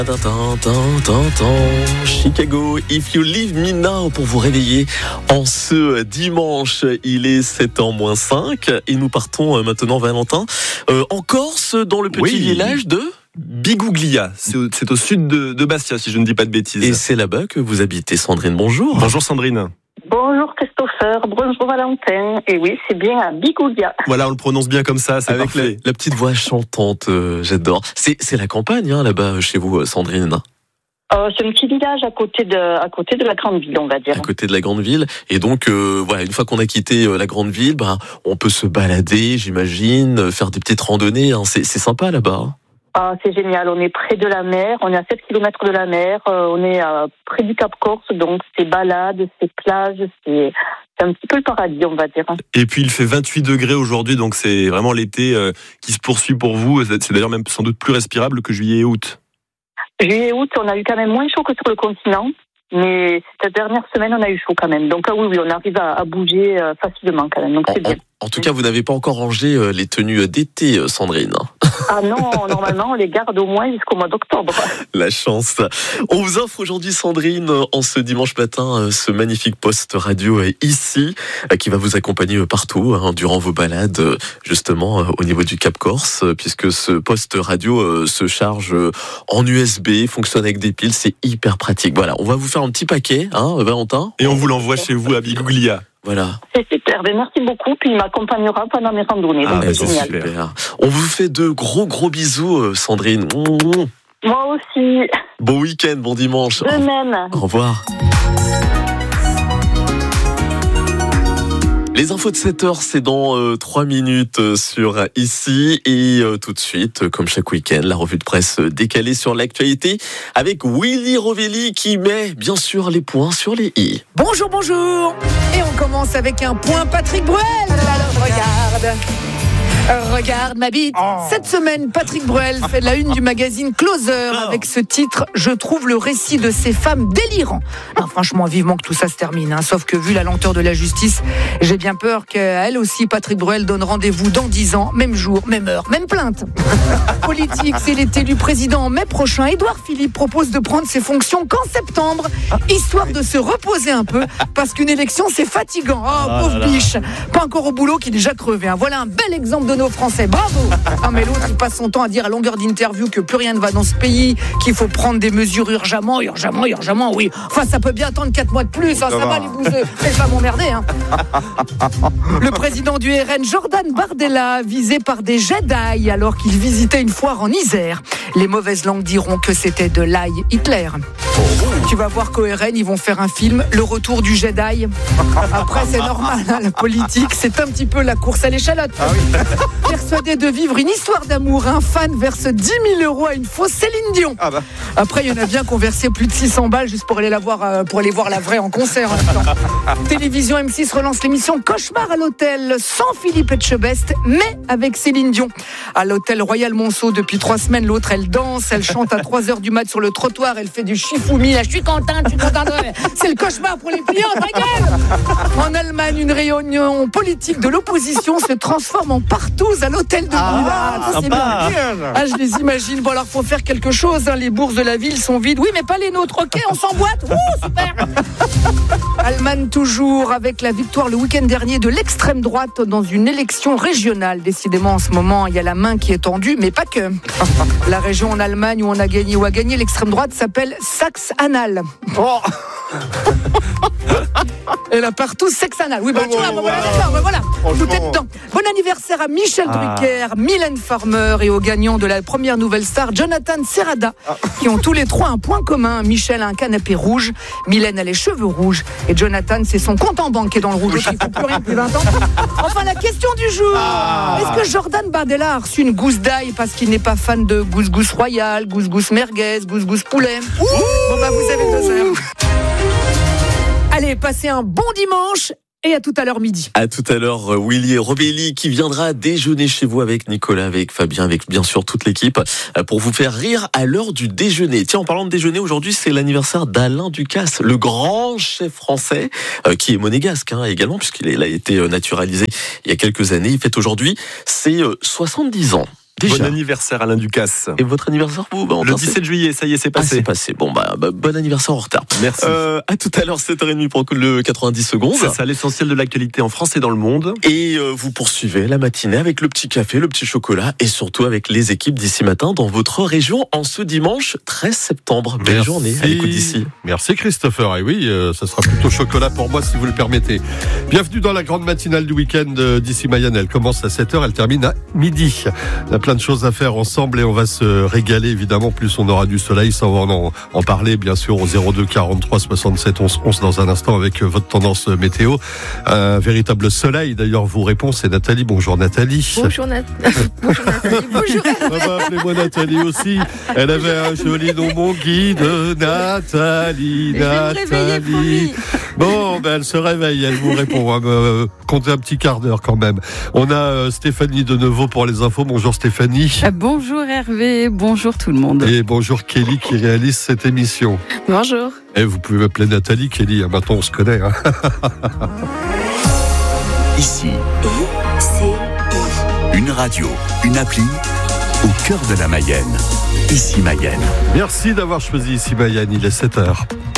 Chicago, If You Leave Me Now pour vous réveiller en ce dimanche. Il est 7h-5 et nous partons maintenant, Valentin, en Corse, dans le petit village de Biguglia. C'est au sud de Bastia, si je ne dis pas de bêtises. Et c'est là-bas que vous habitez, Sandrine. Bonjour. Bonjour Sandrine. Bonjour Christopher, bonjour Valentin. Et oui, c'est bien à Biguglia. Voilà, on le prononce bien comme ça, c'est avec parfait. la petite voix chantante, j'adore. C'est la campagne, hein, là-bas, chez vous, Sandrine. C'est un petit village à côté de la grande ville, on va dire. À côté de la grande ville. Et donc, voilà, une fois qu'on a quitté la grande ville, on peut se balader, j'imagine, faire des petites randonnées. Hein. C'est sympa là-bas. Ah, c'est génial. On est près de la mer. On est à 7 km de la mer. On est près du Cap Corse. Donc, c'est balades, c'est plages, c'est un petit peu le paradis, on va dire. Et puis, il fait 28 degrés aujourd'hui. Donc, c'est vraiment l'été qui se poursuit pour vous. C'est d'ailleurs même sans doute plus respirable que juillet et août. Juillet et août, on a eu quand même moins chaud que sur le continent. Mais cette dernière semaine, on a eu chaud quand même. Donc, oui, on arrive à bouger facilement quand même. Donc, c'est bien. En tout cas, vous n'avez pas encore rangé les tenues d'été, Sandrine. Ah non, normalement, on les garde au moins jusqu'au mois d'octobre. La chance. On vous offre aujourd'hui, Sandrine, en ce dimanche matin, ce magnifique poste radio ici, qui va vous accompagner partout, durant vos balades, justement, au niveau du Cap Corse, puisque ce poste radio se charge en USB, fonctionne avec des piles, c'est hyper pratique. Voilà, on va vous faire un petit paquet, Valentin. Et on vous l'envoie chez vous à Biguglia. Voilà. C'est super, merci beaucoup, puis il m'accompagnera pendant mes randonnées, donc c'est génial. Super. On vous fait de gros bisous, Sandrine. Moi aussi. Bon week-end, bon dimanche. De même. Au revoir. Les infos de 7h, c'est dans 3 minutes sur ici. Et tout de suite, comme chaque week-end, la revue de presse décalée sur l'actualité avec Willy Rovelli qui met bien sûr les points sur les i. Bonjour. Et on commence avec un point Patrick Bruel. Alors regarde ma bite. Cette semaine, Patrick Bruel fait la une du magazine Closer avec ce titre « Je trouve le récit de ces femmes délirant ». Franchement, vivement que tout ça se termine. Sauf que vu la lenteur de la justice, j'ai bien peur qu'elle aussi, Patrick Bruel, donne rendez-vous dans 10 ans, même jour, même heure, même plainte. Politique, c'est l'été du président en mai prochain. Édouard Philippe propose de prendre ses fonctions qu'en septembre, histoire de se reposer un peu, parce qu'une élection, c'est fatigant. Pauvre biche. Pas encore au boulot qui est déjà crevé. Voilà un bel exemple de nos Français, bravo. Mais l'autre, il passe son temps à dire à longueur d'interview que plus rien ne va dans ce pays, qu'il faut prendre des mesures urgemment, oui. Enfin, ça peut bien attendre 4 mois de plus, ça va les bouseux. Faites pas m'emmerder. Le président du RN, Jordan Bardella, visé par des Jedi alors qu'il visitait une foire en Isère. Les mauvaises langues diront que c'était de l'ail Hitler. Tu vas voir qu'au RN, ils vont faire un film, Le Retour du Jedi. Après, c'est normal, la politique, c'est un petit peu la course à l'échalote. Persuadé de vivre une histoire d'amour, un fan verse 10 000 € à une fausse Céline Dion. Après, il y en a bien qui ont versé plus de 600 balles juste pour aller voir la vraie en concert. Télévision M6 relance l'émission Cauchemar à l'hôtel sans Philippe Etchebest, mais avec Céline Dion. À l'hôtel Royal Monceau, depuis 3 semaines, l'autre, elle danse, elle chante à 3h du mat sur le trottoir, elle fait du chifoumi. Là, je suis contente. C'est le cauchemar pour les clients, ta gueule. En Allemagne, une réunion politique de l'opposition se transforme en partouze à l'hôtel de je les imagine. Bon, alors, faut faire quelque chose. Les bourses de la ville sont vides. Oui, mais pas les nôtres. Ok, on s'emboîte. Super. Allemagne toujours, avec la victoire le week-end dernier de l'extrême droite dans une élection régionale. Décidément, en ce moment, il y a la main qui est tendue, mais pas que. La région en Allemagne où on a gagné ou a gagné l'extrême droite s'appelle Saxe-Anhalt. Et là, partout, sexe-anal. Oui, voilà. Tout est dedans. Bon anniversaire à Michel Drucker, Mylène Farmer et aux gagnants de la première nouvelle star, Jonathan Serrada, qui ont tous les 3 un point commun. Michel a un canapé rouge, Mylène a les cheveux rouges et Jonathan, c'est son compte en banque qui est dans le rouge. Il ne faut plus rien depuis 20 ans. Enfin, la question du jour. Est-ce que Jordan Bardella a reçu une gousse d'ail parce qu'il n'est pas fan de gousgousse royale, gousgousse merguez, gousgousse poulet? Vous avez 2 heures. Allez, passez un bon dimanche et à tout à l'heure midi. À tout à l'heure, Willy Rovelli qui viendra déjeuner chez vous avec Nicolas, avec Fabien, avec bien sûr toute l'équipe pour vous faire rire à l'heure du déjeuner. Tiens, en parlant de déjeuner, aujourd'hui c'est l'anniversaire d'Alain Ducasse, le grand chef français qui est monégasque également puisqu'il a été naturalisé il y a quelques années. Il fête aujourd'hui ses 70 ans. Déjà. Bon anniversaire Alain Ducasse. Et votre anniversaire, vous Le 17 juillet, ça y est, c'est passé. C'est passé. Bon, bon anniversaire en retard. Merci. À tout à l'heure, 7h30 pour le 90 secondes. C'est ça, l'essentiel de l'actualité en France et dans le monde. Et vous poursuivez la matinée avec le petit café, le petit chocolat et surtout avec les équipes d'ici matin dans votre région en ce dimanche 13 septembre. Belle journée à l'écoute d'ici. Merci Christopher. Et oui, ça sera plutôt chocolat pour moi si vous le permettez. Bienvenue dans la grande matinale du week-end d'ici Mayenne. Elle commence à 7h, elle termine à midi. On a plein de choses à faire ensemble et on va se régaler évidemment. Plus on aura du soleil, ça on va en parler bien sûr au 02 43 67 11 11 dans un instant avec votre tendance météo. Un véritable soleil d'ailleurs vous répond, c'est Nathalie. Bonjour Nathalie. Bonjour Nathalie. Bonjour. Appelez-moi Nathalie aussi. Elle avait un joli nom, mon guide, Nathalie. Je vais me réveiller, promis. Bon, elle se réveille, elle vous répond. Comptez un petit quart d'heure quand même. On a Stéphanie de Neveu pour les infos. Bonjour Stéphanie. Bonjour Hervé, bonjour tout le monde. Et bonjour Kelly qui réalise cette émission. Bonjour. Et vous pouvez m'appeler Nathalie, Kelly. Maintenant on se connaît. Ici, une radio, une appli au cœur de la Mayenne. Ici Mayenne. Merci d'avoir choisi Ici Mayenne. Il est 7h.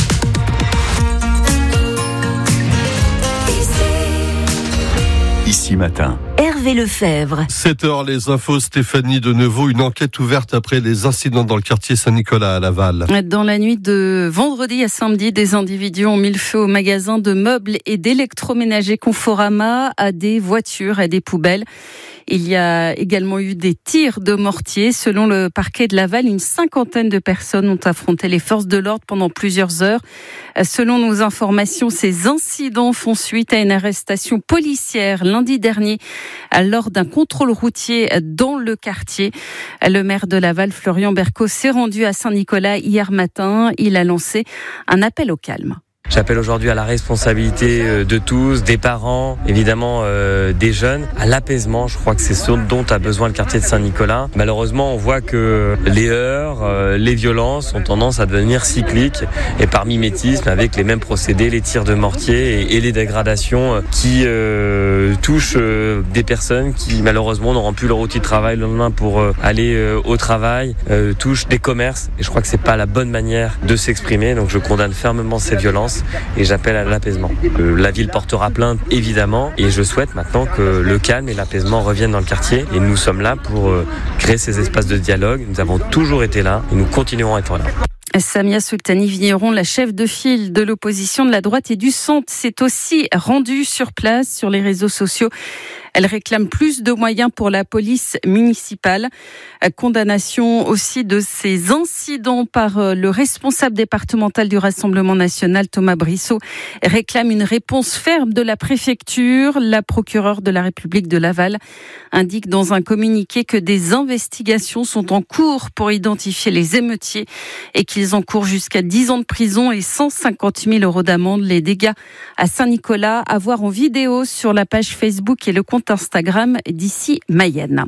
Ici matin. Hervé Lefebvre. 7h, les infos, Stéphanie de Neveu. Une enquête ouverte après les incidents dans le quartier Saint-Nicolas à Laval. Dans la nuit de vendredi à samedi, des individus ont mis le feu au magasin de meubles et d'électroménager Conforama, à des voitures, à des poubelles. Il y a également eu des tirs de mortier. Selon le parquet de Laval, une cinquantaine de personnes ont affronté les forces de l'ordre pendant plusieurs heures. Selon nos informations, ces incidents font suite à une arrestation policière lundi dernier lors d'un contrôle routier dans le quartier. Le maire de Laval, Florian Berco, s'est rendu à Saint-Nicolas hier matin. Il a lancé un appel au calme. J'appelle aujourd'hui à la responsabilité de tous, des parents, évidemment des jeunes, à l'apaisement. Je crois que c'est ce dont a besoin le quartier de Saint-Nicolas. Malheureusement, on voit que les heurts, les violences ont tendance à devenir cycliques et par mimétisme avec les mêmes procédés, les tirs de mortier et les dégradations qui touchent des personnes qui malheureusement n'auront plus leur outil de travail le lendemain pour aller au travail, touchent des commerces et je crois que c'est pas la bonne manière de s'exprimer. Donc je condamne fermement ces violences. Et j'appelle à l'apaisement. La ville portera plainte, évidemment, et je souhaite maintenant que le calme et l'apaisement reviennent dans le quartier. Et nous sommes là pour créer ces espaces de dialogue. Nous avons toujours été là et nous continuerons à être là. Samia Sultani-Vigneron, la chef de file de l'opposition de la droite et du centre, s'est aussi rendue sur place sur les réseaux sociaux. Elle réclame plus de moyens pour la police municipale. Condamnation aussi de ces incidents par le responsable départemental du Rassemblement national, Thomas Brissot, réclame une réponse ferme de la préfecture. La procureure de la République de Laval indique dans un communiqué que des investigations sont en cours pour identifier les émeutiers et qu'ils encourent jusqu'à 10 ans de prison et 150 000 € d'amende. Les dégâts à Saint-Nicolas à voir en vidéo sur la page Facebook et le compte Instagram d'ici Mayenne.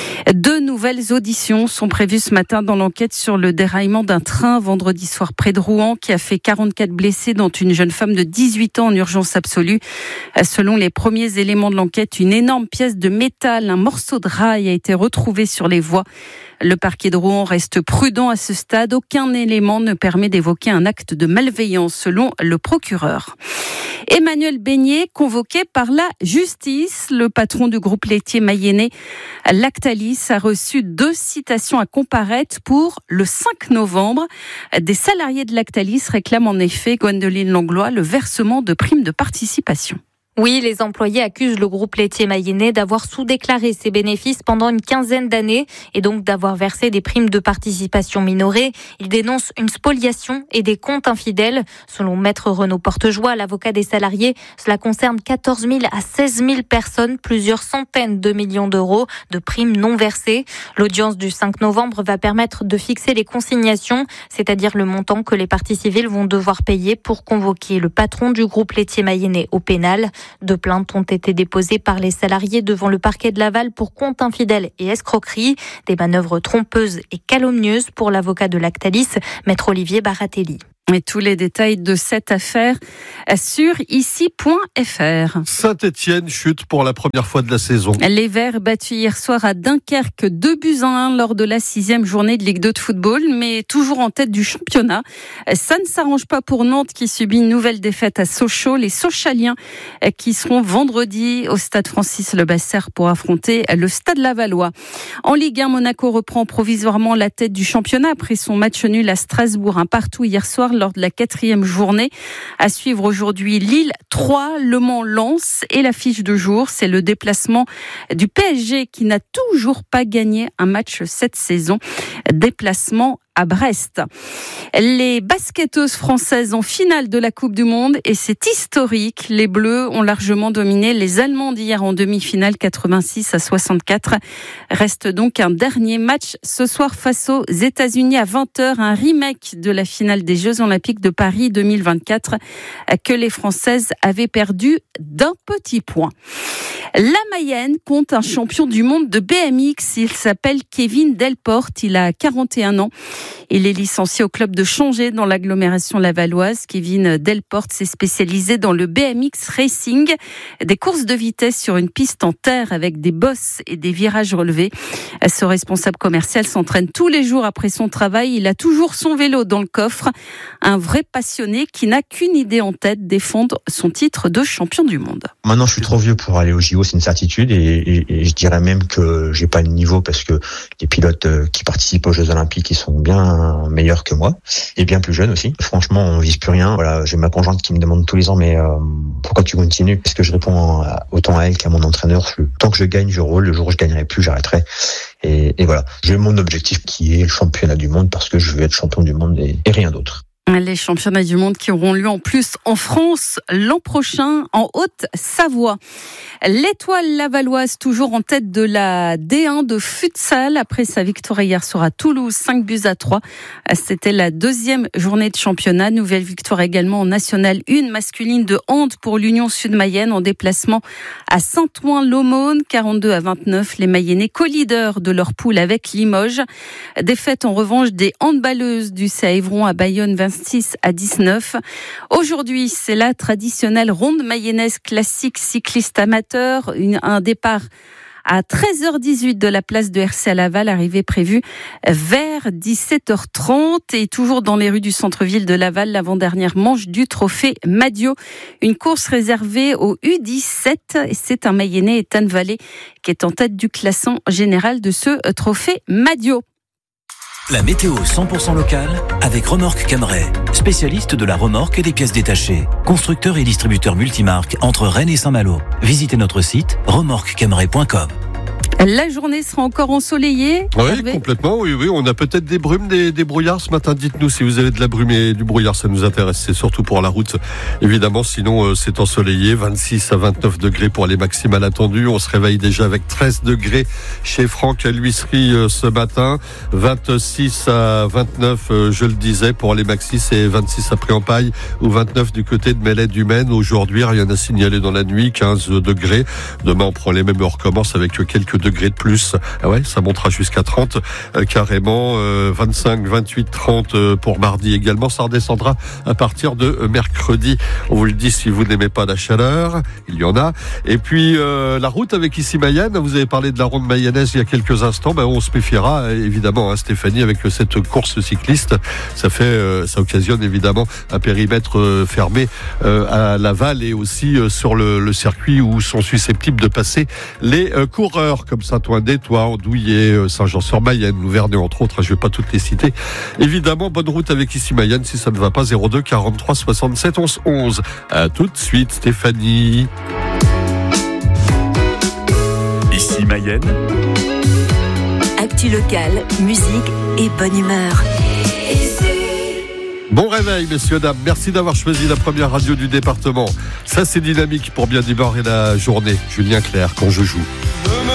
2 nouvelles auditions sont prévues ce matin dans l'enquête sur le déraillement d'un train vendredi soir près de Rouen qui a fait 44 blessés, dont une jeune femme de 18 ans en urgence absolue. Selon les premiers éléments de l'enquête, une énorme pièce de métal, un morceau de rail a été retrouvé sur les voies. Le parquet de Rouen reste prudent à ce stade. Aucun élément ne permet d'évoquer un acte de malveillance, selon le procureur. Emmanuel Beignet, convoqué par la justice. Le patron du groupe laitier mayennais Lactalis a reçu 2 citations à comparaître pour le 5 novembre. Des salariés de Lactalis réclament en effet, Gwendoline Langlois, le versement de primes de participation. Oui, les employés accusent le groupe laitier mayennais d'avoir sous-déclaré ses bénéfices pendant une quinzaine d'années et donc d'avoir versé des primes de participation minorées. Ils dénoncent une spoliation et des comptes infidèles. Selon Maître Renaud Portejoie, l'avocat des salariés, cela concerne 14 000 à 16 000 personnes, plusieurs centaines de millions d'euros de primes non versées. L'audience du 5 novembre va permettre de fixer les consignations, c'est-à-dire le montant que les parties civiles vont devoir payer pour convoquer le patron du groupe laitier mayennais au pénal. 2 plaintes ont été déposées par les salariés devant le parquet de Laval pour compte infidèle et escroquerie, des manœuvres trompeuses et calomnieuses pour l'avocat de Lactalis, Maître Olivier Baratelli. Et tous les détails de cette affaire sur ici.fr. Saint-Étienne chute pour la première fois de la saison. Les Verts battus hier soir à Dunkerque 2-1 lors de la 6e journée de Ligue 2 de football, mais toujours en tête du championnat. Ça ne s'arrange pas pour Nantes qui subit une nouvelle défaite à Sochaux. Les Sochaliens qui seront vendredi au stade Francis-Lebasseur pour affronter le stade Lavallois. En Ligue 1, Monaco reprend provisoirement la tête du championnat après son match nul à Strasbourg, 1-1 hier soir lors de la 4e journée. À suivre aujourd'hui Lille 3, Le Mans Lens et l'affiche de jour, c'est le déplacement du PSG qui n'a toujours pas gagné un match cette saison. Déplacement à Brest. Les basketteuses françaises en finale de la Coupe du Monde et c'est historique. Les Bleus ont largement dominé les Allemandes hier en demi-finale 86-64. Reste donc un dernier match ce soir face aux États-Unis à 20h, un remake de la finale des Jeux Olympiques de Paris 2024 que les Françaises avaient perdu d'un petit point. La Mayenne compte un champion du monde de BMX. Il s'appelle Kevin Delporte. Il a 41 ans. Il est licencié au club de Changé dans l'agglomération lavalloise. Kevin Delporte s'est spécialisé dans le BMX Racing, des courses de vitesse sur une piste en terre avec des bosses et des virages relevés. Ce responsable commercial s'entraîne tous les jours après son travail. Il a toujours son vélo dans le coffre. Un vrai passionné qui n'a qu'une idée en tête, défendre son titre de champion du monde. Maintenant, je suis trop vieux pour aller au JO, c'est une certitude, et je dirais même que j'ai pas le niveau parce que les pilotes qui participent aux Jeux Olympiques, ils sont bien meilleurs que moi et bien plus jeunes aussi. Franchement, on vise plus rien. Voilà, j'ai ma conjointe qui me demande tous les ans, mais pourquoi tu continues? Parce que je réponds autant à elle qu'à mon entraîneur. Tant que je gagne, je roule. Le jour où je gagnerai plus, j'arrêterai. Et voilà, j'ai mon objectif qui est le championnat du monde parce que je veux être champion du monde et rien d'autre. Les championnats du monde qui auront lieu en plus en France l'an prochain en Haute-Savoie. L'Étoile lavalloise toujours en tête de la D1 de futsal après sa victoire hier soir à Toulouse 5-3. C'était la 2e journée de championnat. Nouvelle victoire également en National 1 masculine de hand pour l'Union Sud-Mayenne en déplacement à Saint-Ouen-l'Aumône 42-29. Les Mayennais co-leaders de leur poule avec Limoges. Défaite en revanche des handballeuses du CA Évron à Bayonne 26-19. Aujourd'hui, c'est la traditionnelle ronde mayonnaise classique cycliste amateur. Un départ à 13h18 de la place de RC à Laval, arrivée prévue vers 17h30 et toujours dans les rues du centre-ville de Laval, l'avant-dernière manche du trophée Madio. Une course réservée au U17 et c'est un Mayennais, Ethan Vallée, qui est en tête du classement général de ce trophée Madio. La météo 100% locale avec Remorque Camray, spécialiste de la remorque et des pièces détachées. Constructeur et distributeur multimarque entre Rennes et Saint-Malo. Visitez notre site remorquecamray.com. La journée sera encore ensoleillée. Oui, Hervé. complètement. Oui. On a peut-être des brumes, des brouillards ce matin. Dites-nous si vous avez de la brume et du brouillard, ça nous intéresse. C'est surtout pour la route, évidemment. Sinon, c'est ensoleillé. 26 à 29 degrés pour les maximales attendues. On se réveille déjà avec 13 degrés chez Franck à l'huisserie ce matin. 26 à 29, je le disais, pour les maxis, et 26 à Pré-en-Paille ou 29 du côté de Mellet du Maine. Aujourd'hui, rien à signaler dans la nuit. 15 degrés. Demain, on prend les mêmes et on recommence avec quelques degrés de plus. Ah ouais, ça montera jusqu'à 30 carrément, 25, 28, 30 pour mardi également. Ça redescendra à partir de mercredi. On vous le dit, si vous n'aimez pas la chaleur, il y en a. Et puis la route avec ici Mayenne, vous avez parlé de la ronde mayonnaise il y a quelques instants. On se méfiera évidemment, Stéphanie, avec cette course cycliste. Ça occasionne évidemment un périmètre fermé à Laval et aussi sur le circuit où sont susceptibles de passer les coureurs comme Saint-Ouen-des-Toits, Andouillé, Saint-Jean-sur-Mayenne, Louvernay entre autres, je ne vais pas toutes les citer. Évidemment, bonne route avec ici Mayenne, si ça ne va pas, 02 43 67 11 11. À tout de suite, Stéphanie. Ici Mayenne. Actu locale, musique et bonne humeur. Bon réveil, messieurs, dames. Merci d'avoir choisi la première radio du département. Ça, c'est dynamique pour bien démarrer la journée. Julien Clerc, quand je joue.